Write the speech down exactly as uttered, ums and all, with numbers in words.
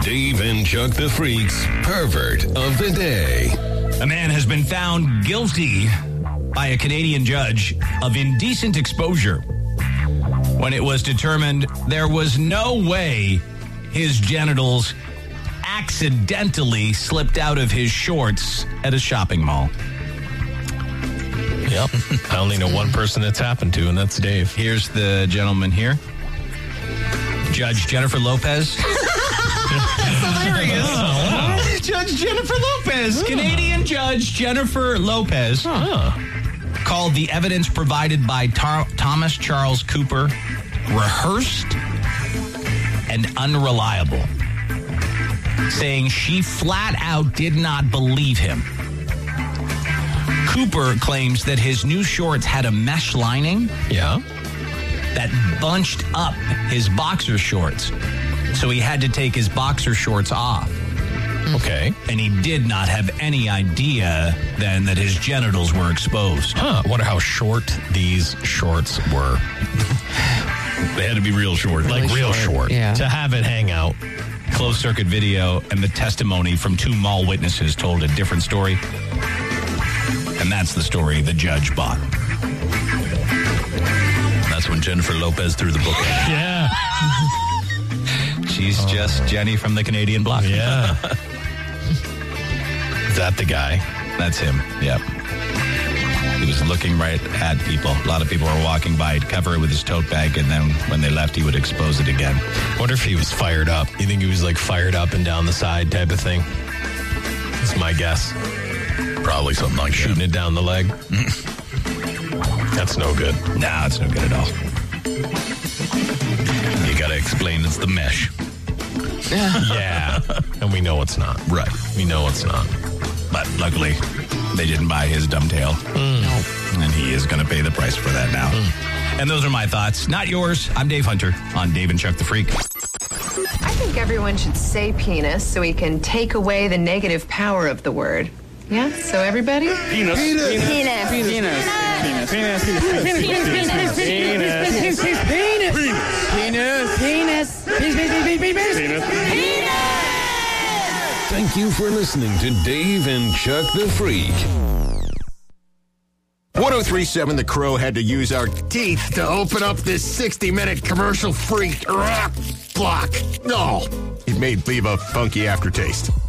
Dave and Chuck the Freak's Pervert of the Day. A man has been found guilty by a Canadian judge of indecent exposure when it was determined there was no way his genitals accidentally slipped out of his shorts at a shopping mall. Yep. I only know one person it's happened to, and that's Dave. Here's the gentleman here. Judge Jennifer Lopez. That's hilarious. Oh, wow. Judge Jennifer Lopez. Oh. Canadian Judge Jennifer Lopez Huh. called the evidence provided by Tar- Thomas Charles Cooper rehearsed and unreliable, saying she flat out did not believe him. Cooper claims that his new shorts had a mesh lining Yeah. that bunched up his boxer shorts. So he had to take his boxer shorts off. Okay. And he did not have any idea then that his genitals were exposed. Huh. I wonder how short these shorts were. They had to be real short. Like Really real short, short. yeah. To have it hang out. Closed circuit video and the testimony from two mall witnesses told a different story. And that's the story the judge bought. That's when Jennifer Lopez threw the book at him. Yeah. She's just Jenny from the Canadian block. Yeah. Is that the guy? That's him. Yep. He was looking right at people. A lot of people were walking by. He'd cover it with his tote bag, and then when they left, he would expose it again. Wonder if he was fired up. You think he was like fired up and down the side type of thing? That's my guess. Probably something like Shooting it down the leg. That's no good. Nah, it's no good at all. You gotta explain it's the mesh. Yeah. And we know it's not. Right. We know it's not. But luckily, they didn't buy his dumb tail. Mm. And he is gonna pay the price for that now. Mm. And those are my thoughts, not yours. I'm Dave Hunter on Dave and Chuck the Freak. I think everyone should say penis so we can take away the negative power of the word. Yeah? So everybody? Penis. Penis. Penis. Penis. Penis. Penis. Penis. Penis. Penis. Penis. Penis. Penis. Penis. Thank you for listening to Dave and Chuck the Freak. one oh three point seven The Crow had to use our teeth to open up this sixty-minute commercial freak rock block. No, it may leave a funky aftertaste.